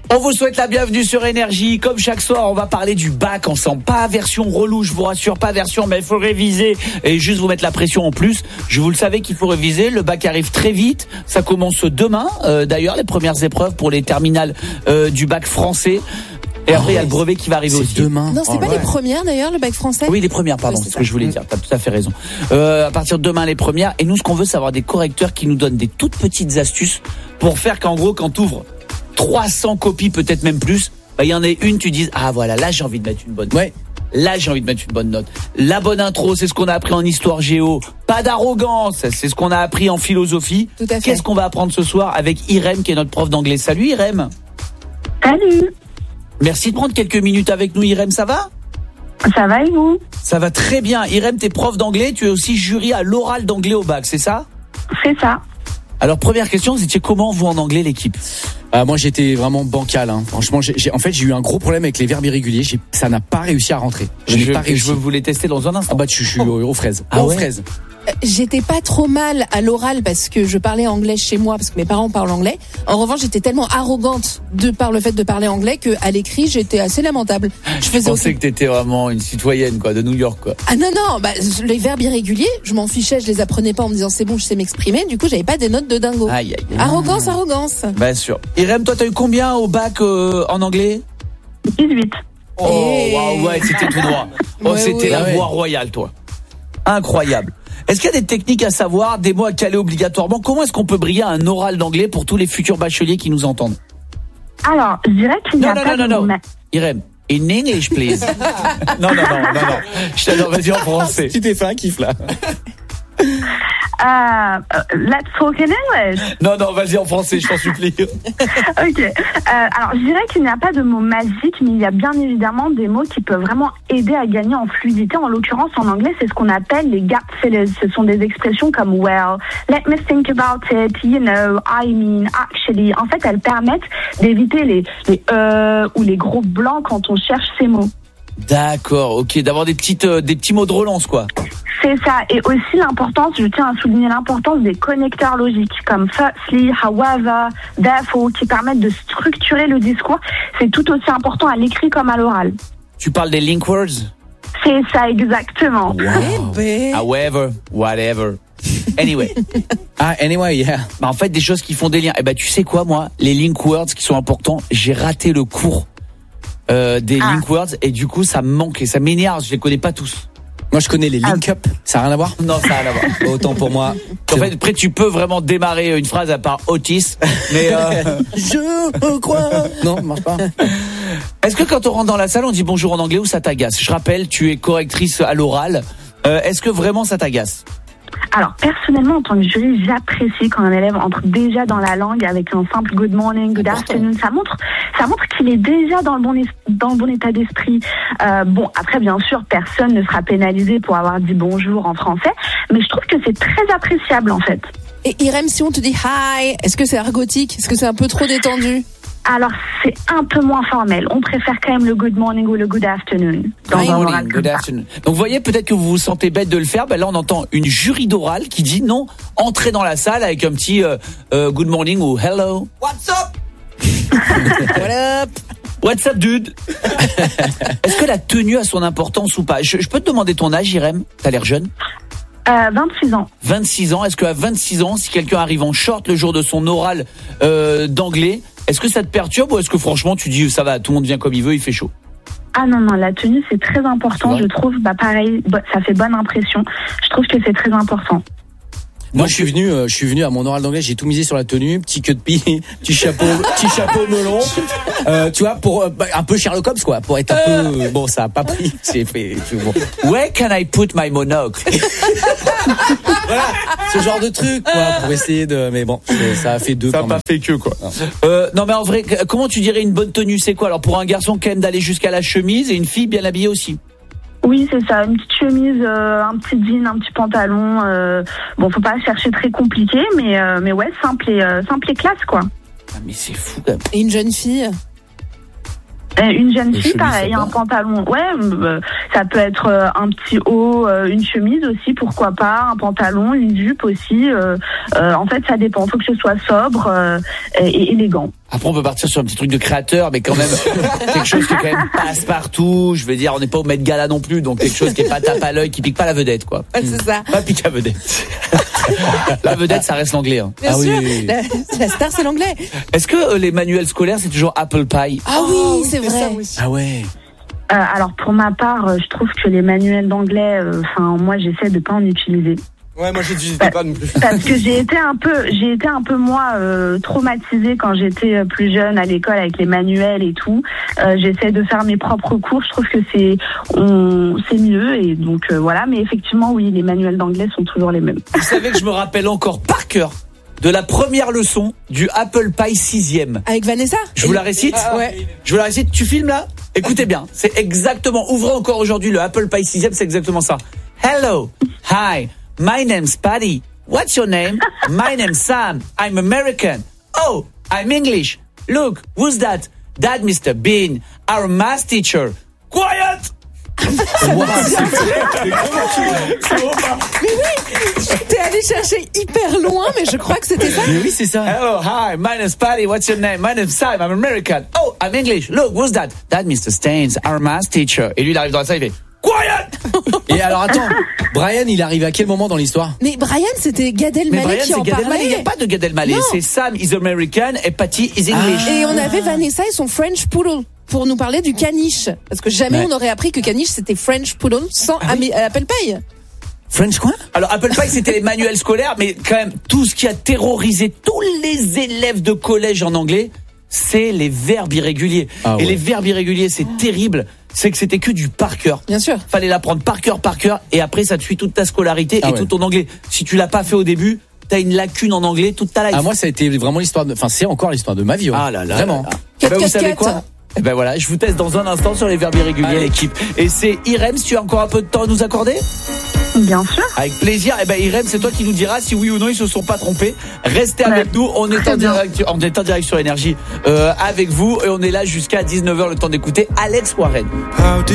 On vous souhaite la bienvenue sur Énergie. Comme chaque soir, on va parler du bac ensemble. Pas version relou, je vous rassure, pas version, mais il faut réviser et juste vous mettre la pression en plus. Je vous le savais qu'il faut réviser. Le bac arrive très vite. Ça commence demain. D'ailleurs, les premières épreuves pour les terminales du bac français. Et après, il y a le brevet qui va arriver aussi. Demain. Non, c'est pas les premières d'ailleurs, le bac français. Oui, les premières, pardon, c'est ce que je voulais dire. T'as tout à fait raison. À partir de demain, les premières. Et nous, ce qu'on veut, c'est avoir des correcteurs qui nous donnent des toutes petites astuces pour faire qu'en gros, quand t'ouvres 300 copies, peut-être même plus, il y en a une, tu dis, ah voilà, là j'ai envie de mettre une bonne note. Ouais. Là j'ai envie de mettre une bonne note. La bonne intro, c'est ce qu'on a appris en histoire géo. Pas d'arrogance, c'est ce qu'on a appris en philosophie. Tout à fait. Qu'est-ce qu'on va apprendre ce soir avec Irem, qui est notre prof d'anglais. Salut Irem. Salut, Merci de prendre quelques minutes avec nous, Irem, ça va ? ça va et vous? Ça va très bien. Irem, t'es prof d'anglais, tu es aussi jury à l'oral d'anglais au bac, c'est ça ? C'est ça. Alors première question, vous étiez comment vous en anglais l'équipe ? Moi, j'étais vraiment bancal. Franchement, j'ai eu un gros problème avec les verbes irréguliers. Ça n'a pas réussi à rentrer. Je n'ai pas réussi. Je veux vous les tester dans un instant. Je suis aux fraises. Ah aux ouais fraises. J'étais pas trop mal à l'oral parce que je parlais anglais chez moi, parce que mes parents parlent anglais. En revanche, j'étais tellement arrogante par le fait de parler anglais que à l'écrit, j'étais assez lamentable. Je pensais que t'étais vraiment une citoyenne de New York quoi. Ah non, les verbes irréguliers, je m'en fichais, je les apprenais pas en me disant c'est bon, je sais m'exprimer. Du coup, j'avais pas des notes de dingo. Aïe, aïe, aïe. Arrogance. Bien sûr. Irem, toi, t'as eu combien au bac en anglais ? 18. Oh, wow, ouais, c'était tout droit. Ouais, c'était la ouais. voie royale, toi. Incroyable. Est-ce qu'il y a des techniques à savoir, des mots à caler obligatoirement ? Comment est-ce qu'on peut briller à un oral d'anglais pour tous les futurs bacheliers qui nous entendent ? Alors, je dirais qu'il n'y a pas de Non. Irem, in English, please. Non. Je t'adore, vas-y en français. Tu t'es fait un kiff là. Let's talk in English. Non, vas-y en français, je t'en supplie. Ok. Alors, je dirais qu'il n'y a pas de mots magiques, mais il y a bien évidemment des mots qui peuvent vraiment aider à gagner en fluidité. En l'occurrence, en anglais, c'est ce qu'on appelle les gap fillers. Ce sont des expressions comme well, let me think about it, you know, I mean, actually. En fait, elles permettent d'éviter les ou les gros blancs quand on cherche ces mots. D'accord, ok, d'avoir des petits mots de relance, quoi. C'est ça. Et aussi l'importance, je tiens à souligner l'importance des connecteurs logiques comme firstly, however, therefore, qui permettent de structurer le discours. C'est tout aussi important à l'écrit comme à l'oral. Tu parles des link words ? C'est ça, exactement. However, whatever. Anyway. Anyway, yeah. En fait, des choses qui font des liens. Tu sais quoi, moi, les link words qui sont importants, j'ai raté le cours des link words et du coup, ça me manque et ça m'énerve. Je les connais pas tous. Moi, je connais les link-up. Ça n'a rien à voir ? Non, ça n'a rien à voir. Autant pour moi. En fait, après, tu peux vraiment démarrer une phrase à part Otis, mais je crois. Non, ça marche pas. Est-ce que quand on rentre dans la salle, on dit bonjour en anglais ou ça t'agace ? Je rappelle, tu es correctrice à l'oral. Est-ce que vraiment ça t'agace ? Alors, personnellement, en tant que jury, j'apprécie quand un élève entre déjà dans la langue avec un simple good morning, good afternoon. Ça montre qu'il est déjà dans le bon état d'esprit. Après, bien sûr, personne ne sera pénalisé pour avoir dit bonjour en français, mais je trouve que c'est très appréciable, en fait. Et Irem, si on te dit hi, est-ce que c'est argotique ? Est-ce que c'est un peu trop détendu ? Alors, c'est un peu moins formel. On préfère quand même le good morning ou le good afternoon. Dans un oral comme good ça. afternoon. Donc, vous voyez, peut-être que vous vous sentez bête de le faire. Là, on entend une jury d'oral qui dit non, entrez dans la salle avec un petit good morning ou hello. What's up? What up ? What's up, dude? Est-ce que la tenue a son importance ou pas? Je peux te demander ton âge, Irem? T'as l'air jeune. 26 ans. 26 ans. Est-ce qu'à 26 ans, si quelqu'un arrive en short le jour de son oral d'anglais, est-ce que ça te perturbe ou est-ce que franchement tu dis ça va, tout le monde vient comme il veut, il fait chaud? Ah non, la tenue c'est très important, je trouve, pareil, ça fait bonne impression. Je trouve que c'est très important. Moi, je suis venu à mon oral d'anglais, j'ai tout misé sur la tenue, petit queue de pie, petit chapeau melon. Tu vois, pour un peu Sherlock Holmes, quoi, pour être un peu. Bon, ça a pas pris. Bon. Where can I put my monocle? Voilà, ce genre de truc, quoi, pour essayer de. Mais bon, ça a fait deux. Ça a pas fait que quoi. Non, mais en vrai, comment tu dirais une bonne tenue, c'est quoi? Alors pour un garçon, quand même d'aller jusqu'à la chemise et une fille bien habillée aussi. Oui, c'est ça, une petite chemise, un petit jean, un petit pantalon. Faut pas chercher très compliqué, mais ouais, simple et classe, quoi. Ah, mais c'est fou quand même. Et une jeune fille? Une jeune fille, chemise, pareil, ça un va. pantalon. Ouais, ça peut être un petit haut, une chemise aussi, pourquoi pas, un pantalon, une jupe aussi. En fait, ça dépend. Il faut que ce soit sobre et élégant. Après, on peut partir sur un petit truc de créateur, mais quand même, quelque chose qui quand même passe partout. Je veux dire, on n'est pas au Met Gala non plus, donc quelque chose qui est pas tape à l'œil, qui pique pas la vedette, quoi. Ouais, c'est ça. Pas pique à vedette. La vedette, ça reste l'anglais. Hein. Bien Ah oui, sûr. oui, oui. La star, c'est l'anglais. Est-ce que les manuels scolaires, c'est toujours Apple Pie? Ah oui, c'est vrai. Ah ouais. Alors pour ma part, je trouve que les manuels d'anglais, moi j'essaie de pas en utiliser. Ouais, moi j'étais pas non plus. Parce que j'ai été un peu moi traumatisée quand j'étais plus jeune à l'école avec les manuels et tout. J'essaie de faire mes propres cours. Je trouve que c'est mieux et donc voilà. Mais effectivement, oui, les manuels d'anglais sont toujours les mêmes. Vous savez que je me rappelle encore par cœur de la première leçon du Apple Pie 6e. Avec Vanessa. Je vous la récite? Ouais. Je vous la récite. Tu filmes là? Écoutez bien. C'est exactement, ouvrez encore aujourd'hui le Apple Pie 6e, c'est exactement ça. Hello. Hi. My name's Patty. What's your name? My name's Sam. I'm American. Oh, I'm English. Look, who's that? That Mr. Bean, our math teacher. Quiet! T'es allé chercher hyper loin, mais je crois que c'était ça. Mais oui, c'est ça. Hello, hi, my name's Patty. What's your name? My name's Sam. I'm American. Oh, I'm English. Look, who's that? That Mr. Staines, our math teacher. Et lui, il arrive dans la salle, il fait Quiet! Et alors attends, Brian, il arrive à quel moment dans l'histoire? Mais Brian, c'était Gad Mais Elmaleh Brian, qui c'est en Gad Elmaleh. Il n'y a parlait. pas de Gad Elmaleh. Non. C'est Sam is American et Patty is English. Et on avait Vanessa et son French Poodle pour nous parler du caniche. Parce que jamais Ouais. on aurait appris que caniche c'était French Poodle sans Apple Pie. French quoi? Alors Apple Pie, c'était les manuels scolaires, mais quand même, tout ce qui a terrorisé tous les élèves de collège en anglais, c'est les verbes irréguliers. Ah et ouais. les verbes irréguliers, c'est terrible. C'est que c'était que du par cœur. Bien sûr. Fallait l'apprendre par cœur, et après ça te suit toute ta scolarité Ah et ouais. tout ton anglais. Si tu l'as pas fait au début, t'as une lacune en anglais toute ta life. Ah moi ça a été vraiment l'histoire de, enfin c'est encore l'histoire de ma vie. Ah là là. Vraiment. là là. Eh ben, vous 4, savez 4. quoi? Eh ben voilà, je vous teste dans un instant sur les verbes irréguliers, Allez. l'équipe. Et c'est Irem, si tu as encore un peu de temps à nous accorder? Bien sûr. Avec plaisir. Eh ben Irem, c'est toi qui nous diras si oui ou non ils se sont pas trompés. Restez avec nous. On est en direct sur Énergie avec vous et on est là jusqu'à 19h, le temps d'écouter Alex Warren. How do